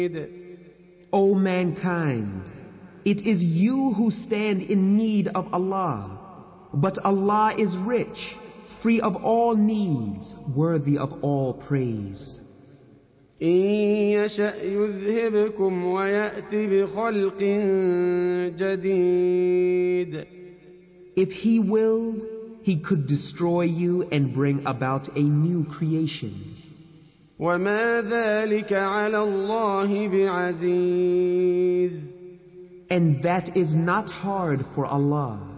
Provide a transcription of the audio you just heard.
O mankind, it is you who stand in need of Allah, but Allah is rich, free of all needs, worthy of all praise. إن يشأ يذهبكم ويأت بخلق جديد. If He willed, He could destroy you and bring about a new creation. وما ذلك على الله بعزيز. And that is not hard for Allah.